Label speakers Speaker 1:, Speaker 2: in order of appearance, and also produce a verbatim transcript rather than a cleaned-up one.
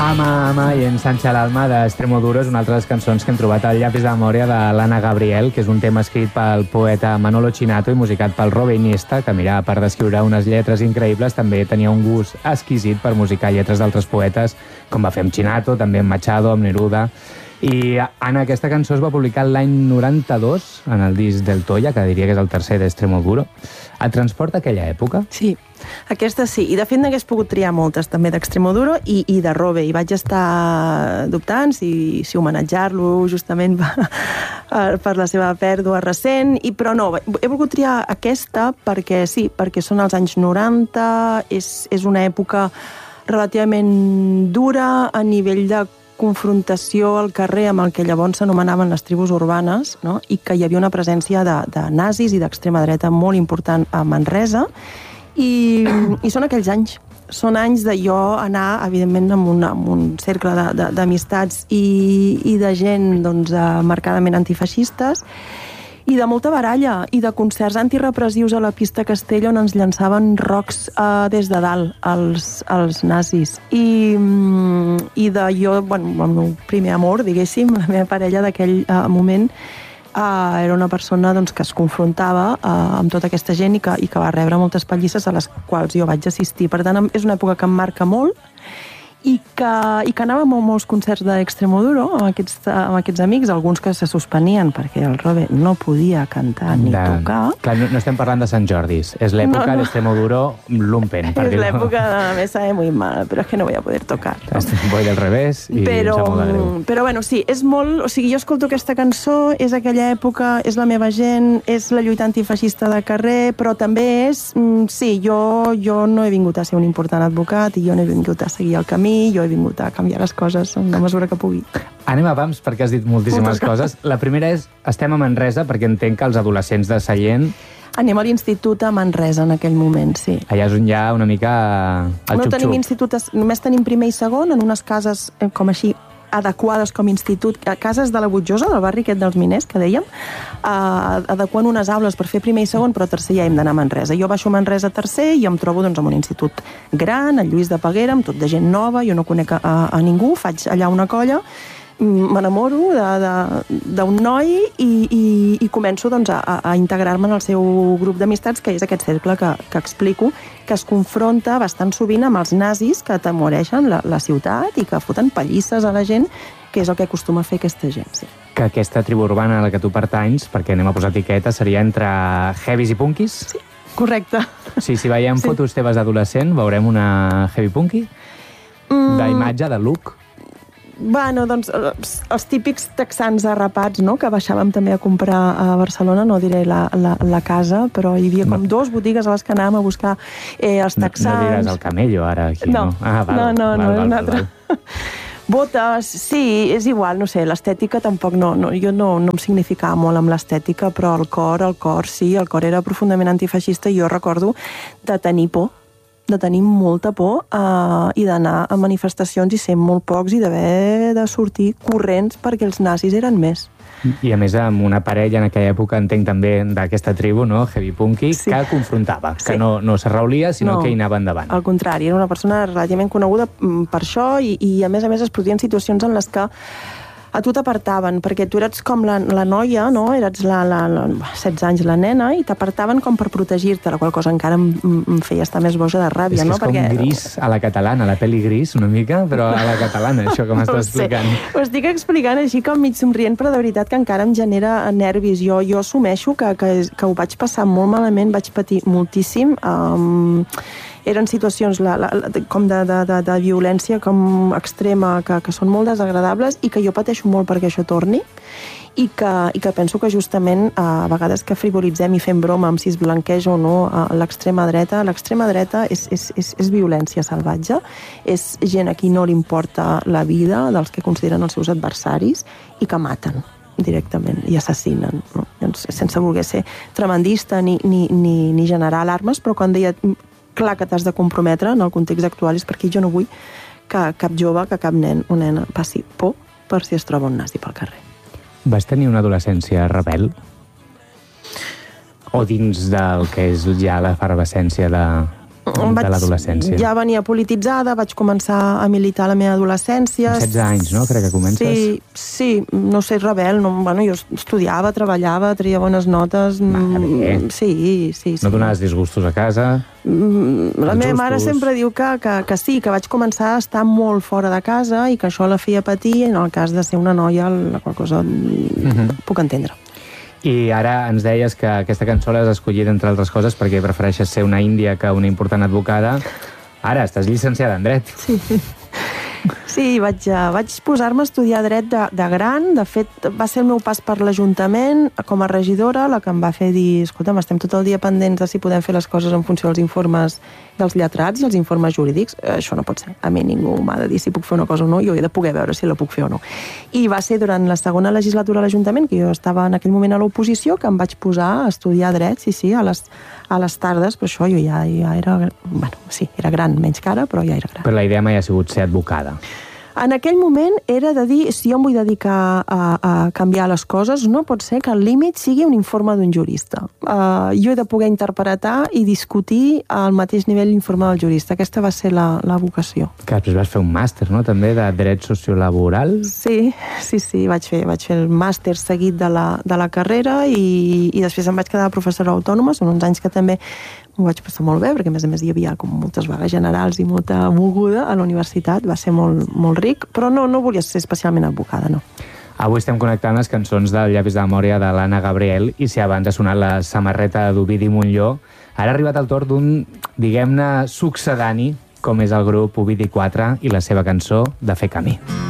Speaker 1: Ama, ama i ensanxa l'alma d'Extremoduro és una altra de les cançons que hem trobat al llapis de memòria de l'Anna Gabriel, que és un tema escrit pel poeta Manolo Chinato i musicat pel Robe Iniesta, que, mira, a part d'escriure unes lletres increïbles, també tenia un gust exquisit per musicar lletres d'altres poetes, com va fer amb Chinato, també amb Machado, amb Neruda. I, Anna, aquesta cançó es va publicar l'any noranta-dos en el disc del Toya, que diria que és el tercer d'Extremoduro. Et transporta aquella època?
Speaker 2: Sí, aquesta sí. I de fet n'hagués pogut triar moltes, també d'Extremoduro i, i de Robe. I vaig estar dubtant si, si homenatjar-lo justament per la seva pèrdua recent, i, però no, he volgut triar aquesta perquè sí, perquè són els anys noranta, és, és una època relativament dura a nivell de confrontació al carrer amb el que llavors s'anomenaven les tribus urbanes, no? I que hi havia una presència de, de nazis i d'extrema dreta molt important a Manresa, i, i són aquells anys. Són anys de jo anar, evidentment, amb un, amb un cercle d'amistats i, i de gent doncs, marcadament antifeixistes, i de molta baralla, i de concerts antirepressius a la pista Castella on ens llançaven rocs eh, des de dalt, els, els nazis. I, i de jo, bueno, el meu primer amor, diguéssim, la meva parella d'aquell eh, moment, eh, era una persona doncs, que es confrontava eh, amb tota aquesta gent i que, i que va rebre moltes pallisses a les quals jo vaig assistir. Per tant, és una època que em marca molt, i que, i que anàvem a molts concerts d'Extremoduro amb aquests, amb aquests amics, alguns que se suspenien perquè el Robe no podia cantar ni de... tocar.
Speaker 1: Clar, no, no estem parlant de Sant Jordis, és l'època no, no. d'Extremoduro lumpen.
Speaker 2: És l'època no... de la mesa de muy mal, però és que no voy a poder tocar. No?
Speaker 1: Voy del revés i
Speaker 2: però,
Speaker 1: em sap molt de greu.
Speaker 2: Però bueno, sí, és molt... O sigui, jo escolto aquesta cançó, és aquella època, és la meva gent, és la lluita antifeixista de carrer, però també és... Sí, jo, jo no he vingut a ser un important advocat i jo no he vingut a seguir el camí, jo he vingut a canviar les coses en la mesura que pugui.
Speaker 1: Anem a pams, perquè has dit moltíssimes Moltes coses. La primera és, estem a Manresa, perquè entenc que els adolescents de Sallent...
Speaker 2: Anem a l'institut a Manresa en aquell moment, sí.
Speaker 1: Allà és on hi ha una mica el xup-xup.
Speaker 2: No tenim institut, només tenim primer i segon, en unes cases com així adequades com a institut, a cases de la Butjosa, del barri aquest dels miners, que dèiem, eh, adequant unes aules per fer primer i segon, però tercer ja hem d'anar a Manresa. Jo baixo a Manresa tercer i em trobo doncs, en un institut gran, el Lluís de Peguera, amb tot de gent nova, jo no conec a, a ningú, faig allà una colla, m'enamoro d'un noi i, i, i començo doncs, a, a integrar-me en el seu grup d'amistats, que és aquest cercle que, que explico, que es confronta bastant sovint amb els nazis que atemoreixen la, la ciutat i que foten pallisses a la gent, que és el que acostuma a fer aquesta gent. Sí.
Speaker 1: Que aquesta tribu urbana a la que tu pertanys, perquè anem a posar etiqueta, seria entre heavies i punkis?
Speaker 2: Sí, correcte.
Speaker 1: Sí, si veiem sí. fotos teves d'adolescent, veurem una heavy punky? Mm. D'imatge, de look?
Speaker 2: Bueno, doncs, els típics texans arrapats, no?, que baixàvem també a comprar a Barcelona, no diré la, la, la casa, però hi havia com dos botigues a les que anàvem a buscar eh, els texans.
Speaker 1: No, no diràs el Camello, ara, aquí,
Speaker 2: no?
Speaker 1: No, ah, val,
Speaker 2: no, no,
Speaker 1: val,
Speaker 2: no,
Speaker 1: val,
Speaker 2: és una
Speaker 1: val,
Speaker 2: altra.
Speaker 1: Val.
Speaker 2: Botes, sí, és igual, no sé, l'estètica tampoc no, no jo no, no em significava molt amb l'estètica, però el cor, el cor sí, el cor era profundament antifeixista i jo recordo de tenir por, de tenir molta por eh, i d'anar a manifestacions i ser molt pocs i d'haver de sortir corrents perquè els nazis eren més.
Speaker 1: I a més amb una parella en aquella època, entenc també d'aquesta tribu, no? Heavy punky, sí. que confrontava, sí. que no, no s'arraulia, sinó no, que hi anava endavant.
Speaker 2: Al contrari, era una persona relativament coneguda per això i, i a més a més es produïen situacions en les que a tu t'apartaven, perquè tu eres com la, la noia, no? Eres la, la, la setze anys la nena, i t'apartaven com per protegir-te, la qual cosa encara em, em feia estar més boja de ràbia,
Speaker 1: és
Speaker 2: no?
Speaker 1: És que és
Speaker 2: perquè...
Speaker 1: com Gris a la catalana, la pel·li Gris, una mica, però a la catalana, això que m'estàs explicant.
Speaker 2: Ho estic explicant així com mig somrient, però de veritat que encara em genera nervis. Jo, jo assumeixo que, que, que ho vaig passar molt malament, vaig patir moltíssim. Um, eren situacions la, la, com de, de, de, de violència com extrema, que, que són molt desagradables i que jo pateixo molt perquè això torni i que, i que penso que justament a vegades que frivolitzem i fem broma amb si es blanqueja o no a l'extrema dreta, l'extrema dreta és, és, és, és violència salvatge, és gent a qui no li importa la vida dels que consideren els seus adversaris i que maten directament i assassinen, no? Sense voler ser tremendista ni, ni, ni, ni generar alarmes, però quan deia clar que t'has de comprometre en el context actual és perquè jo no vull que cap jove, que cap nen o nena passi por per si es troba un nazi pel carrer.
Speaker 1: Vas tenir una adolescència rebel? O dins del que és ja l'efervescència de, de l'adolescència.
Speaker 2: Ja venia polititzada, vaig començar a militar a la meva adolescència.
Speaker 1: Amb setze anys, no? Crec que comences.
Speaker 2: Sí, sí, no sé, rebel. No, bueno, jo estudiava, treballava, tria bones notes.
Speaker 1: Va, bé.
Speaker 2: Sí, sí, sí.
Speaker 1: No donaves disgustos a casa?
Speaker 2: La meva mare sempre diu que, que, que sí, que vaig començar a estar molt fora de casa i que això la feia patir, i en el cas de ser una noia, la qual cosa uh-huh. puc entendre.
Speaker 1: I ara ens deies que aquesta cançó l'has escollit, entre altres coses, perquè prefereixes ser una índia que una important advocada. Ara estàs llicenciada en dret.
Speaker 2: Sí. Sí, vaig, uh, vaig posar-me a estudiar dret de, de gran. De fet, va ser el meu pas per l'Ajuntament com a regidora la que em va fer dir, escolta'm, estem tot el dia pendents de si podem fer les coses en funció dels informes dels lletrats i els informes jurídics. Això no pot ser. A mi ningú m'ha de dir si puc fer una cosa o no, jo he de poder veure si la puc fer o no. I va ser durant la segona legislatura a l'Ajuntament, que jo estava en aquell moment a l'oposició, que em vaig posar a estudiar dret, sí, sí, a les, a les tardes, però això jo ja, ja era... Bueno, sí, era gran, menys cara, però ja era gran.
Speaker 1: Però la idea mai ha sigut ser advocada.
Speaker 2: En aquell moment era de dir, si jo em vull dedicar a, a canviar les coses, no pot ser que el límit sigui un informe d'un jurista. Uh, jo he de poder interpretar i discutir al mateix nivell l'informe del jurista. Aquesta va ser la, la vocació.
Speaker 1: Que després vas fer un màster, no?, també, de dret sociolaboral?
Speaker 2: Sí, sí, sí, vaig fer, vaig fer el màster seguit de la, de la carrera i, i després em vaig quedar professora autònoma. Són uns anys que també m'ho vaig passar molt bé, perquè a més a més hi havia com moltes vagues generals i molta moguda a la universitat, va ser molt, molt ric, però no, no volia ser especialment advocada, no.
Speaker 1: Avui estem connectant les cançons del Llapis de Memòria de l'Anna Gabriel, i si abans ha sonat la samarreta d'Ovidi Montllor, ara ha arribat el torn d'un, diguem-ne, succedani, com és el grup Ovidi quatre i la seva cançó de Fer camí.